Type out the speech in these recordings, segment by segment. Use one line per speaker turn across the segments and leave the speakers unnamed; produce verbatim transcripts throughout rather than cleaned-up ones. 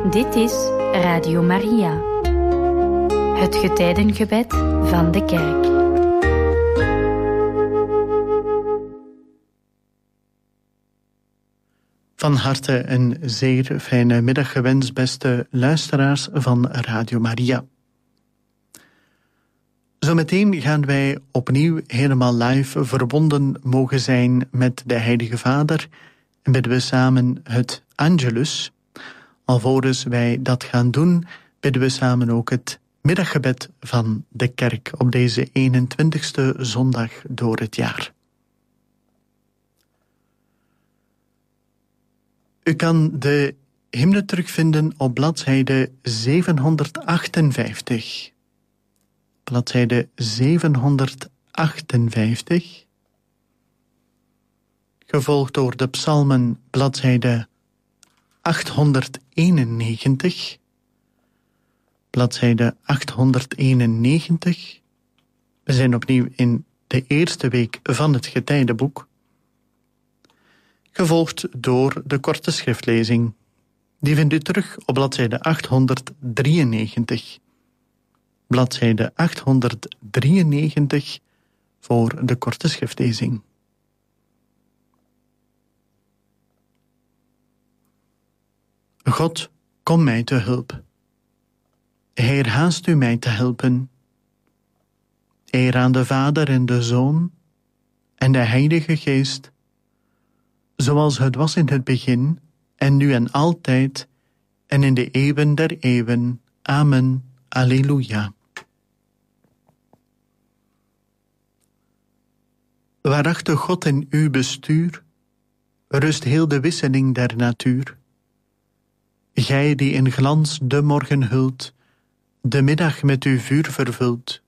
Dit is Radio Maria, het getijdengebed van de kerk.
Van harte een zeer fijne middag gewenst, beste luisteraars van Radio Maria. Zometeen gaan wij opnieuw helemaal live verbonden mogen zijn met de Heilige Vader en bidden we samen het Angelus. Alvorens wij dat gaan doen, bidden we samen ook het middaggebed van de kerk op deze eenentwintigste zondag door het jaar. U kan de hymne terugvinden op bladzijde zevenhonderdachtenvijftig. Bladzijde zevenhonderdachtenvijftig. Gevolgd door de psalmen bladzijde achthonderdeenennegentig. Bladzijde achthonderdeenennegentig. We zijn opnieuw in de eerste week van het getijdenboek. Gevolgd door de korte schriftlezing. Die vindt u terug op bladzijde achthonderddrieënnegentig. Bladzijde achthonderddrieënnegentig voor de korte schriftlezing. God, kom mij te hulp. Heer, haast u mij te helpen. Eer aan de Vader en de Zoon en de Heilige Geest, zoals het was in het begin, en nu en altijd, en in de eeuwen der eeuwen. Amen. Alleluia. Waarachtig God in uw bestuur, rust heel de wisseling der natuur. Gij die in glans de morgen hult, de middag met uw vuur vervult.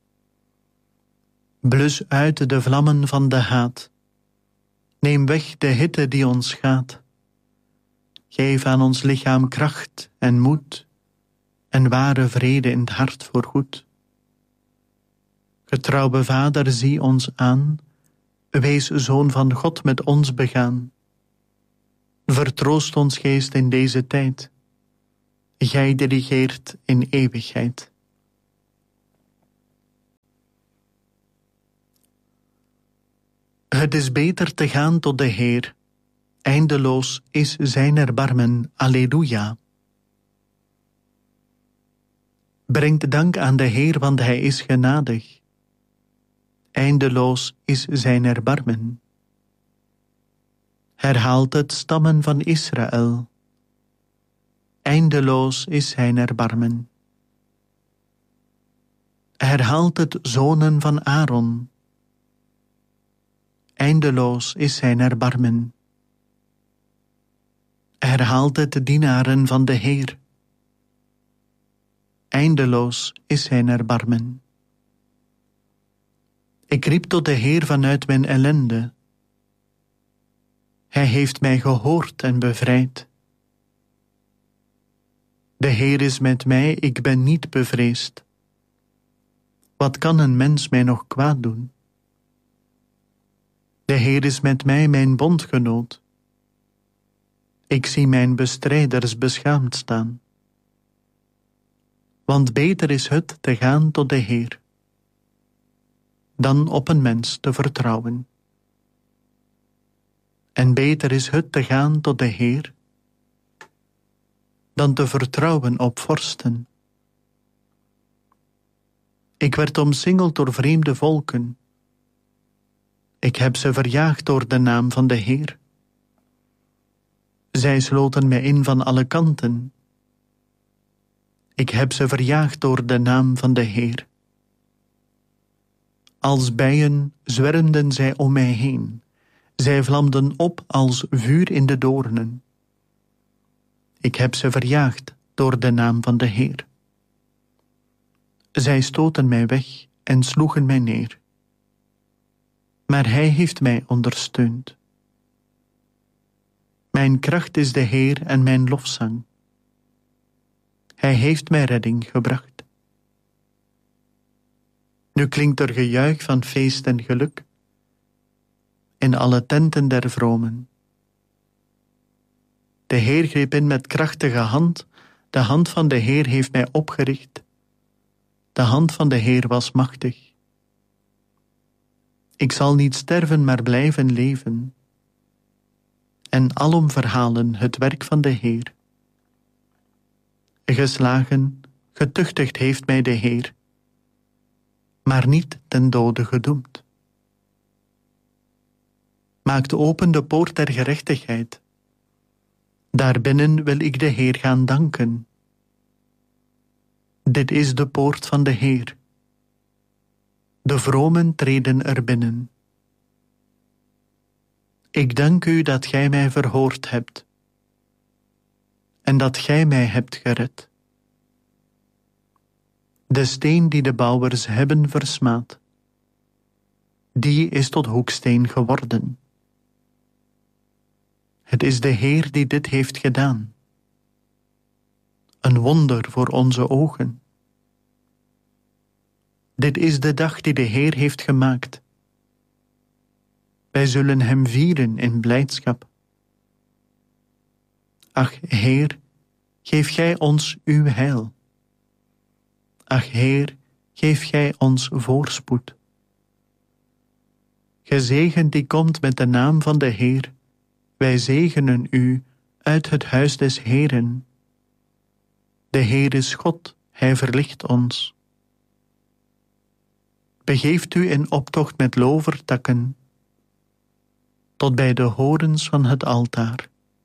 Blus uit de vlammen van de haat. Neem weg de hitte die ons schaadt. Geef aan ons lichaam kracht en moed, en ware vrede in het hart voorgoed. Getrouwe Vader, zie ons aan, wees Zoon van God met ons begaan. Vertroost ons geest in deze tijd, gij dirigeert in eeuwigheid. Het is beter te gaan tot de Heer, eindeloos is zijn erbarmen, alleluia. Brengt dank aan de Heer, want hij is genadig. Eindeloos is zijn erbarmen. Herhaalt het stammen van Israël. Eindeloos is zijn erbarmen. Herhaalt het zonen van Aaron. Eindeloos is zijn erbarmen. Herhaalt het dienaren van de Heer. Eindeloos is zijn erbarmen. Ik riep tot de Heer vanuit mijn ellende. Hij heeft mij gehoord en bevrijd. De Heer is met mij, ik ben niet bevreesd. Wat kan een mens mij nog kwaad doen? De Heer is met mij, mijn bondgenoot. Ik zie mijn bestrijders beschaamd staan. Want beter is het te gaan tot de Heer, dan op een mens te vertrouwen. En beter is het te gaan tot de Heer, dan te vertrouwen op vorsten. Ik werd omsingeld door vreemde volken. Ik heb ze verjaagd door de naam van de Heer. Zij sloten mij in van alle kanten. Ik heb ze verjaagd door de naam van de Heer. Als bijen zwermden zij om mij heen. Zij vlamden op als vuur in de doornen. Ik heb ze verjaagd door de naam van de Heer. Zij stoten mij weg en sloegen mij neer. Maar hij heeft mij ondersteund. Mijn kracht is de Heer en mijn lofzang. Hij heeft mij redding gebracht. Nu klinkt er gejuich van feest en geluk in alle tenten der vromen. De Heer greep in met krachtige hand, De hand van de Heer heeft mij opgericht. De hand van de Heer was machtig. Ik zal niet sterven, maar blijven leven. En alom verhalen het werk van de Heer. Geslagen, getuchtigd heeft mij de Heer, maar niet ten dode gedoemd. Maakt open de poort der gerechtigheid. Daarbinnen wil ik de Heer gaan danken. Dit is de poort van de Heer. De vromen treden er binnen. Ik dank u dat gij mij verhoord hebt en dat gij mij hebt gered. De steen die de bouwers hebben versmaad, die is tot hoeksteen geworden. Het is de Heer die dit heeft gedaan. Een wonder voor onze ogen. Dit is de dag die de Heer heeft gemaakt. Wij zullen hem vieren in blijdschap. Ach, Heer, geef gij ons uw heil. Ach, Heer, geef gij ons voorspoed. Gezegend die komt met de naam van de Heer, wij zegenen u uit het huis des Heeren. De Heer is God, hij verlicht ons. Begeeft u in optocht met lovertakken, tot bij de horens van het altaar.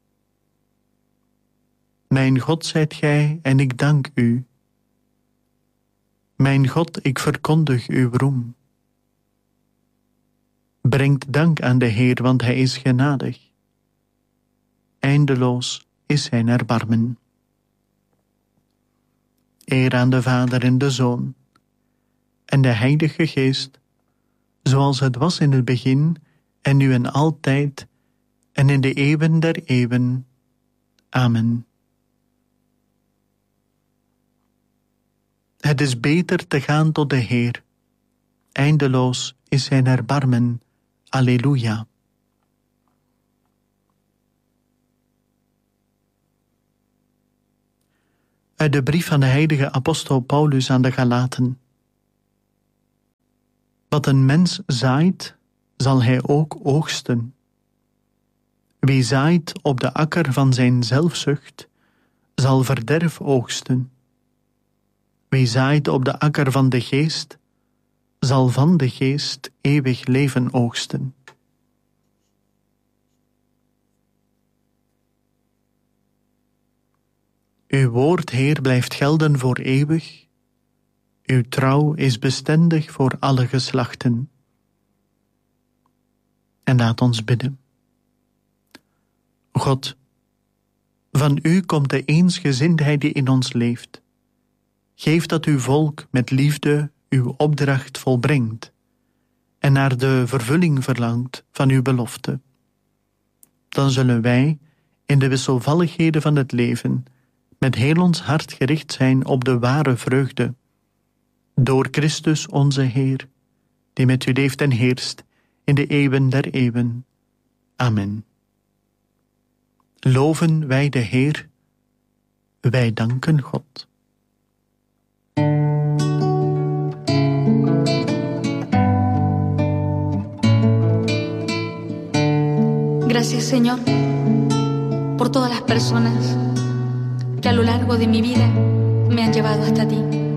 Mijn God zijt gij en ik dank u. Mijn God, ik verkondig uw roem. Brengt dank aan de Heer, want hij is genadig. Eindeloos is zijn erbarmen. Eer aan de Vader en de Zoon en de Heilige Geest, zoals het was in het begin en nu en altijd en in de eeuwen der eeuwen. Amen. Het is beter te gaan tot de Heer. Eindeloos is zijn erbarmen. Alleluia. Uit de brief van de heilige apostel Paulus aan de Galaten. Wat een mens zaait, zal hij ook oogsten. Wie zaait op de akker van zijn zelfzucht, zal verderf oogsten. Wie zaait op de akker van de geest, zal van de geest eeuwig leven oogsten. Uw woord, Heer, blijft gelden voor eeuwig. Uw trouw is bestendig voor alle geslachten. En laat ons bidden. God, van u komt de eensgezindheid die in ons leeft. Geef dat uw volk met liefde uw opdracht volbrengt en naar de vervulling verlangt van uw belofte. Dan zullen wij in de wisselvalligheden van het leven met heel ons hart gericht zijn op de ware vreugde. Door Christus onze Heer, die met u leeft en heerst in de eeuwen der eeuwen. Amen. Loven wij de Heer, wij danken God.
Gracias, Señor, por todas las personas que a lo largo de mi vida me han llevado hasta ti.